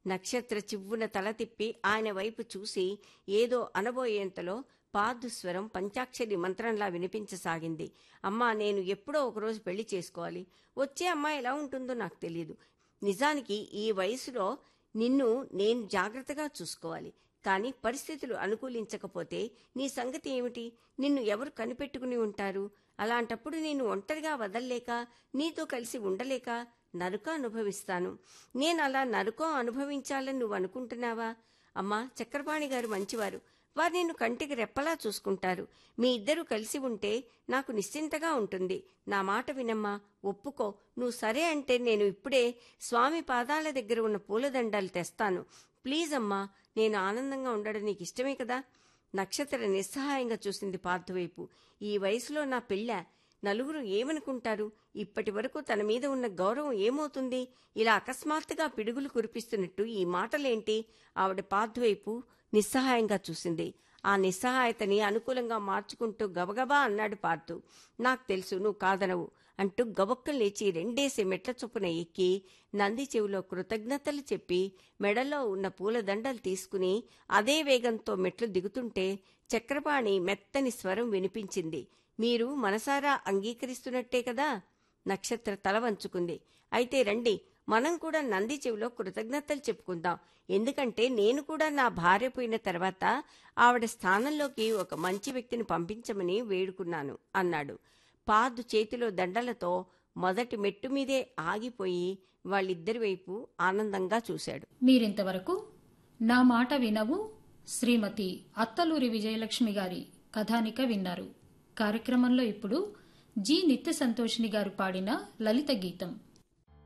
నక్షత్ర చివ్వున తల తిప్పి ఆయన వైపు చూసి ఏదో అనబోయేంతలో పాదుస్వరం పంచాక్షరి మంత్రంలా వినిపించసాగింది. అమ్మా, నేను ఎప్పుడో ఒకరోజు పెళ్లి చేసుకోవాలి. వచ్చే అమ్మాయి ఎలా ఉంటుందో నాకు తెలియదు. నిజానికి ఈ వయసులో నిన్ను నేను జాగ్రత్తగా చూసుకోవాలి. కానీ పరిస్థితులు అనుకూలించకపోతే నీ సంగతి ఏమిటి? నిన్ను ఎవరు కనిపెట్టుకుని ఉంటారు? అలాంటప్పుడు నేను ఒంటరిగా వదల్లేక, నీతో కలిసి ఉండలేక నరకం అనుభవిస్తాను. నేను అలా నరకం అనుభవించాలని నువ్వు అనుకుంటున్నావా? అమ్మా, చక్రపాణి గారు మంచివారు. వారు నిన్ను కంటికి రెప్పలా చూసుకుంటారు. మీ ఇద్దరూ కలిసి ఉంటే నాకు నిశ్చింతగా ఉంటుంది. నా మాట వినమ్మా, ఒప్పుకో. నువ్వు సరే అంటే నేను ఇప్పుడే స్వామి పాదాల దగ్గర ఉన్న పూలదండాలు తెస్తాను. ప్లీజ్ అమ్మా, నేను ఆనందంగా ఉండడం నీకు ఇష్టమే కదా? నక్షత్ర నిస్సహాయంగా చూసింది పార్థు వైపు. ఈ వయసులో నా పెళ్ళా? నలుగురు ఏమనుకుంటారు? ఇప్పటి వరకు తన మీద ఉన్న గౌరవం ఏమవుతుంది? ఇలా అకస్మాత్తుగా పిడుగులు కురిపిస్తున్నట్టు ఈ మాటలేంటి? ఆవిడ పార్థు వైపు నిస్సహాయంగా చూసింది. ఆ నిస్సహాయతని అనుకూలంగా మార్చుకుంటూ గబగబా అన్నాడు పార్థు. నాకు తెలుసు, నువ్వు కాదనవు అంటూ గబొక్కలు లేచి 2 మెట్ల చొప్పున ఎక్కి నంది చెవిలో కృతజ్ఞతలు చెప్పి మెడలో ఉన్న పూలదండలు తీసుకుని అదే వేగంతో మెట్లు దిగుతుంటే చక్రపాణి మెత్తని స్వరం వినిపించింది. మీరు మనసారా అంగీకరిస్తున్నట్టే కదా? నక్షత్ర తల వంచుకుంది. అయితే రండి, మనం కూడా నంది చెవిలో కృతజ్ఞతలు చెప్పుకుందాం. ఎందుకంటే నేను కూడా నా భార్య పోయిన తర్వాత ఆవిడ స్థానంలోకి ఒక మంచి వ్యక్తిని పంపించమని వేడుకున్నాను అన్నాడు. పాదు చేతిలో దండలతో మొదటి మెట్టు మీదే ఆగిపోయి వాళ్ళిద్దరి వైపు ఆనందంగా చూశాడు. మీరింతవరకు నా మాట వినవు శ్రీమతి అత్తలూరి విజయలక్ష్మి గారి కథానిక విన్నారు. కార్యక్రమంలో ఇప్పుడు జి నిత్య సంతోషిని గారు పాడిన లలిత గీతం.